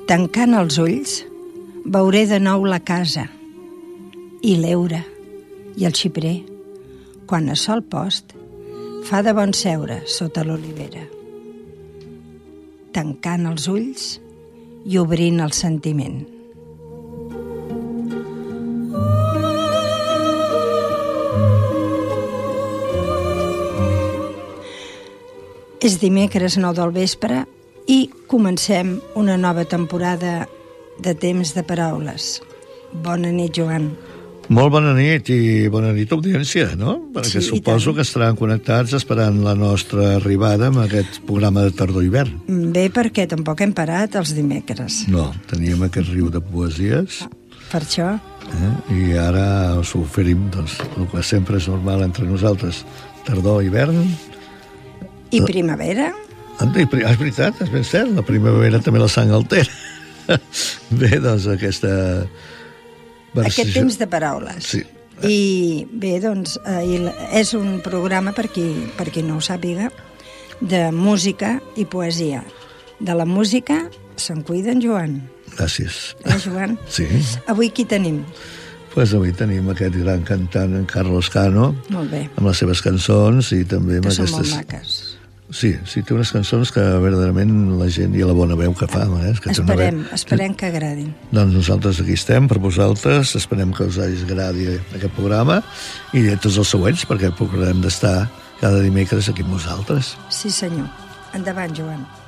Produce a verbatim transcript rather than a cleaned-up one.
Tancant els ulls, veuré de nou la casa, i l'heura, i el xiprer, quan a sol post fa de bon seure sota l'olivera. Tancant els ulls i obrint el sentiment. És dimecres nou del vespre i comencem una nova temporada de Temps de Paraules. Bona nit, Joan. Molt bona nit i bona nit, audiència, no? Perquè Sí, suposo que estaran connectats esperant la nostra arribada amb aquest programa de tardor-hivern. Bé, perquè tampoc hem parat els dimecres. No, teníem aquest riu de poesies. Per això... Eh? I ara us oferim, doncs, el que sempre és normal entre nosaltres, tardor-hivern. I primavera? Ah, és veritat, és ben cert, la primavera també la sang altera. Bé, doncs, aquesta... Aquest temps de paraules. Sí. I bé, doncs, eh, és un programa, per qui, per qui no ho sàpiga, de música i poesia. De la música se'n cuida en Joan. Gràcies. Eh, Joan? Sí. Avui qui tenim? Pues avui tenim aquest gran cantant, en Carlos Cano, Molt bé. amb les seves cançons i també amb Que són aquestes... molt maques. Sí, sí, té unes cançons que verdaderament la gent i la bona veu que fa, eh? Que Esperem, veu... esperem que agradin. Doncs nosaltres aquí estem per vosaltres, esperem que us hagi agradi aquest programa i tots els següents, perquè procurarem d'estar cada dimecres aquí amb vosaltres. Sí, senyor. Endavant, Joan.